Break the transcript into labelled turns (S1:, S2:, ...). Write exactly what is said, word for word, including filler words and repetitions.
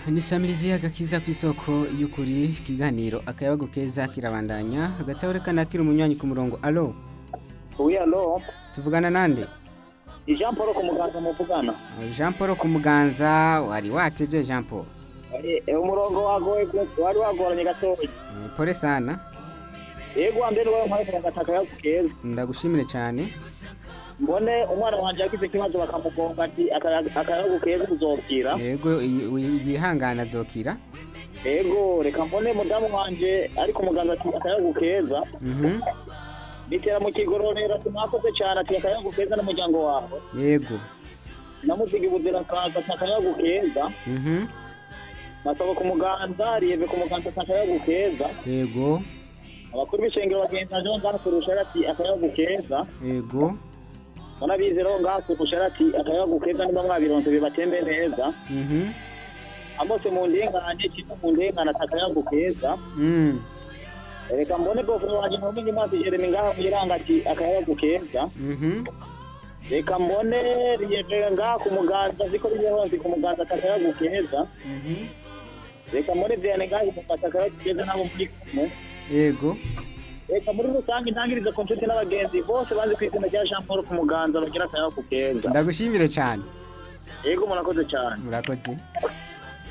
S1: ni samirizi y'agakiza ku isoko y'ukuri ikiganiro akayabagu keza kirabandanya agataburekana kiri umunywanyi ku murongo. Allo
S2: Oui, allo.
S1: tuvugana nande?
S2: Ni Jean Paul ku Muganza muvugana.
S1: Jean Paul ku Muganza, wari watevye Jean Paul?
S2: Eh, umurongo wagoye gose, wari wagoranye gatoya.
S1: Eh, pole sana.
S2: Yego ambere wawe nkwaye gataka yakukeza.
S1: Ndagushimire cyane.
S2: Mbone umwana wanje yagize ikibazo bakamugonga ati akayagukeza kuzokira.
S1: Yego yihangana azokira.
S2: Yego reka mbone mudamu wanje ari ku Muganza ati akayagukeza.
S1: Mhm.
S2: Bitera mu kigororera tunakoze cyane ati akayagukeza n'umuryango wawe.
S1: Yego.
S2: Namuzigi buzira kaza akayagukeza.
S1: Mhm.
S2: Nasaba ku Muganza riyeve ku Muganza akayagukeza.
S1: Yego.
S2: Abakuru b'ishengero bagenza jo ngana kurusha ati akayagukeza.
S1: Yego.
S2: Bona bizero ngaho kurusha ati akayagukeza nimba mwabironse bibatembe neza.
S1: Mhm.
S2: Amose mu ndengane kintu mu ndengane akayagukeza.
S1: Mhm.
S2: Reka mbone bofuro wanje mumenye mazi Jeremy ngaho yiranga ati akayagukeza.
S1: Mhm.
S2: Reka mbone riyeve ngaho ku Muganza ziko biyeho ku Muganza akayagukeza.
S1: Mhm.
S2: Reka mbone vyane ngaho ku akayagukeza nabo muri kumwe.
S1: Yego.
S2: Reka muri rusange intangirizo ku nshuti n'abagenzi bose bazi kwizina rya Jean Paul ku Muganza bagira akayagukeza.
S1: Ndagushimire cyane.
S2: Yego murakoze cyane.
S1: Murakoze.